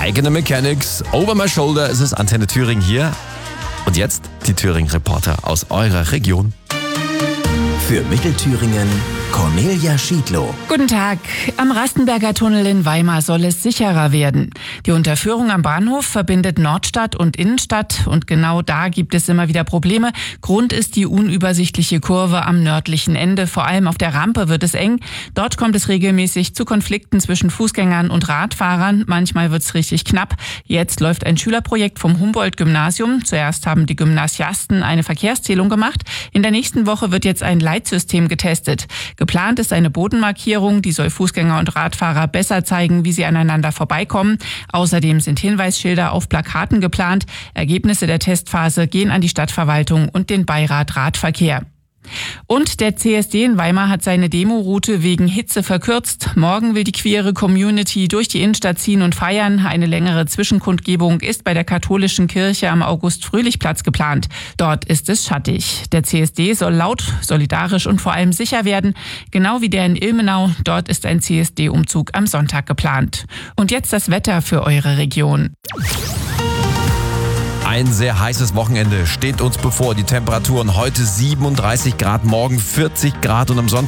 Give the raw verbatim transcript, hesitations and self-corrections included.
eigene Mechanics. Over my shoulder, es ist Antenne Thüringen hier. Und jetzt die Thüringen-Reporter aus eurer Region. Für Mittelthüringen Cornelia Schiedlow. Guten Tag. Am Rastenberger Tunnel in Weimar soll es sicherer werden. Die Unterführung am Bahnhof verbindet Nordstadt und Innenstadt und genau da gibt es immer wieder Probleme. Grund ist die unübersichtliche Kurve am nördlichen Ende. Vor allem auf der Rampe wird es eng. Dort kommt es regelmäßig zu Konflikten zwischen Fußgängern und Radfahrern. Manchmal wird es richtig knapp. Jetzt läuft ein Schülerprojekt vom Humboldt-Gymnasium. Zuerst haben die Gymnasiasten eine Verkehrszählung gemacht. In der nächsten Woche wird jetzt ein Leitsystem getestet. Geplant ist eine Bodenmarkierung, die soll Fußgänger und Radfahrer besser zeigen, wie sie aneinander vorbeikommen. Außerdem sind Hinweisschilder auf Plakaten geplant. Ergebnisse der Testphase gehen an die Stadtverwaltung und den Beirat Radverkehr. Und der C S D in Weimar hat seine Demoroute wegen Hitze verkürzt. Morgen will die queere Community durch die Innenstadt ziehen und feiern. Eine längere Zwischenkundgebung ist bei der katholischen Kirche am August-Fröhlich-Platz geplant. Dort ist es schattig. Der C S D soll laut, solidarisch und vor allem sicher werden. Genau wie der in Ilmenau. Dort ist ein C S D-Umzug am Sonntag geplant. Und jetzt das Wetter für eure Region. Ein sehr heißes Wochenende steht uns bevor. Die Temperaturen heute siebenunddreißig Grad, morgen vierzig Grad und am Sonntag